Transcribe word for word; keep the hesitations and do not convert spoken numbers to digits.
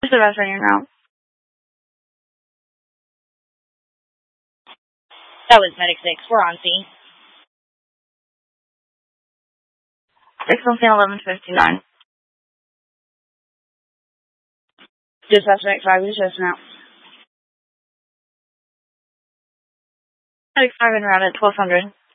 Who's the rest running around? That was Medic six. We're on scene. six on scene eleven fifty-nine. Dispatch Medic five, who's just now? Medic five en route at twelve hundred.